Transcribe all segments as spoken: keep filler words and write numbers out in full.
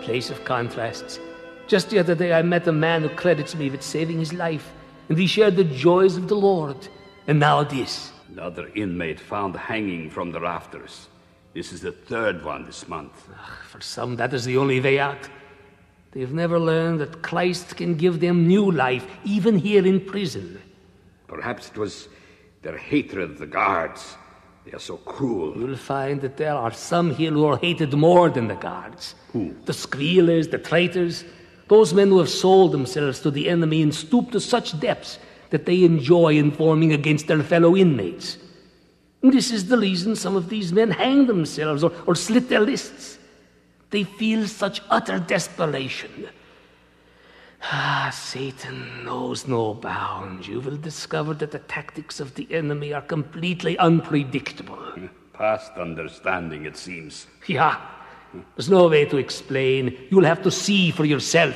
place of contrasts. Just the other day I met a man who credits me with saving his life, and we shared the joys of the Lord. And now this. Another inmate found hanging from the rafters. This is the third one this month. Ugh, for some, that is the only way out. They've never learned that Christ can give them new life, even here in prison. Perhaps it was their hatred of the guards. They are so cruel. You'll find that there are some here who are hated more than the guards. Who? The squealers, the traitors. Those men who have sold themselves to the enemy and stooped to such depths that they enjoy informing against their fellow inmates. And this is the reason some of these men hang themselves or, or slit their wrists. They feel such utter desperation. Ah, Satan knows no bounds. You will discover that the tactics of the enemy are completely unpredictable. Past understanding, it seems. Yeah, there's no way to explain. You'll have to see for yourself.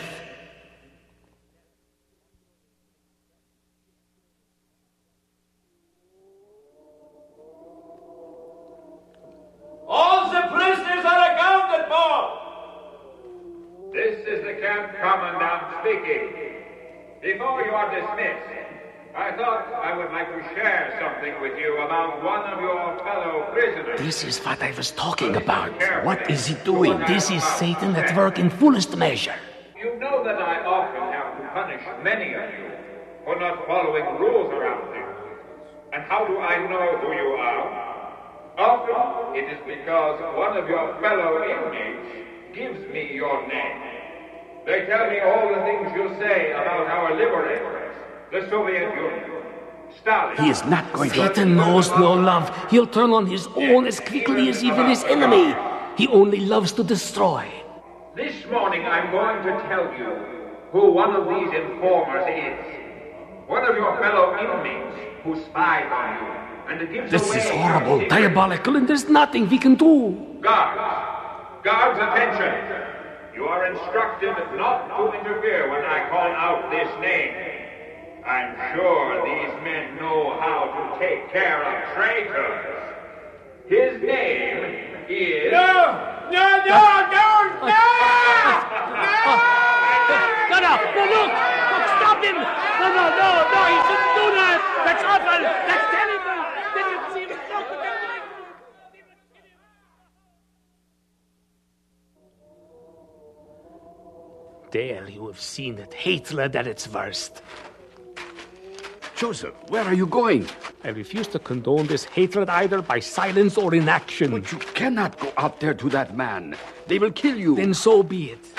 All the prisoners are accounted for! This is the camp commandant speaking. Before you are dismissed, I thought I would like to share something with you about one of your fellow prisoners. This is what I was talking about. What is he doing? This is Satan at work in fullest measure. You know that I often have to punish many of you for not following rules around here. And how do I know who you are? Often it is because one of your fellow inmates gives me your name. They tell me all the things you say about our liberators, the Soviet Union, Stalin. He is not going to... Satan knows no love. He'll turn on his own as quickly as even his enemy. He only loves to destroy. This morning I'm going to tell you who one of these informers is. One of your fellow inmates who spied on you and gives This away is horrible, your diabolical, and there's nothing we can do. Guards, guards, attention! You are instructed not to interfere when I call out this name. I'm sure these men know how to take care of traitors. His name is... No! No, no, no, no! No! No, no, no, look! Look, stop him! No, no, no, no, he shouldn't do that! That's awful! That's terrible! Did you see him? There you have seen it, hatred at its worst. Joseph, where are you going? I refuse to condone this hatred either by silence or inaction. But you cannot go out there to that man. They will kill you. Then so be it.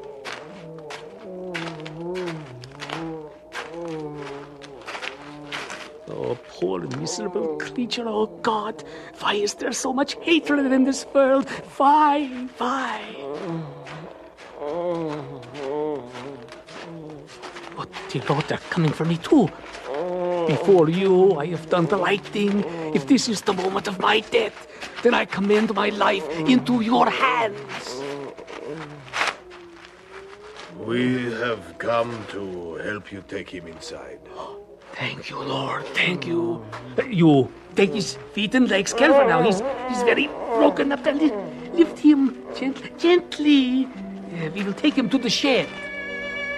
Oh, poor miserable creature, oh God. Why is there so much hatred in this world? Why? Why? Oh, dear Lord, they're coming for me too. Before you, I have done the right thing. If this is the moment of my death, then I commend my life into your hands. We have come to help you take him inside. Thank you, Lord. Thank you. You take his feet and legs careful now. He's he's very broken up. Lift him gently, gently. Uh, we will take him to the shed.